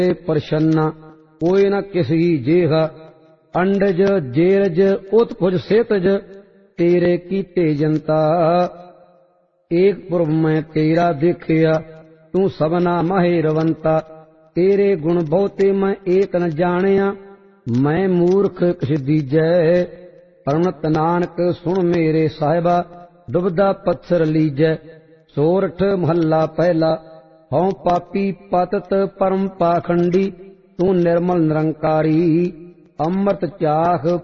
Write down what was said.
ਪ੍ਰਸ਼ੰਨਾ ਕੋਈ ਨ ਕਿਸੀ ਜੇਹਾ। ਅੰਡਜ ਜੇਰਜ ਉਤਪੁਜ ਸੇਤਜ ਤੇਰੇ ਕੀਤੇ ਜਨਤਾ। ਏਕ ਪੁਰਬ ਮੈਂ ਤੇਰਾ ਦੇਖਿਆ ਤੂੰ ਸਭਨਾ ਮਾਹੇ ਰਵੰਤਾ। ਤੇਰੇ ਗੁਣ ਬਹੁਤੇ ਮੈਂ ਏਕ ਨ ਜਾਣਿਆ ਮੈਂ ਮੂਰਖ ਕਿਛ ਦੀਜੈ। ਪਰਮਤ ਨਾਨਕ ਸੁਣ ਮੇਰੇ ਸਾਹਿਬਾ ਡੁਬਦਾ ਪੱਥਰ ਲੀਜੈ। ਸੋਰਠ ਮਹੱਲਾ ਪਹਿਲਾ। ਹਉ ਪਾਪੀ ਪਤਿਤ ਪਰਮ ਪਾਖੰਡੀ ਤੂੰ ਨਿਰਮਲ ਨਿਰੰਕਾਰੀ। ਅੰਮ੍ਰਿਤ ਚਾਖ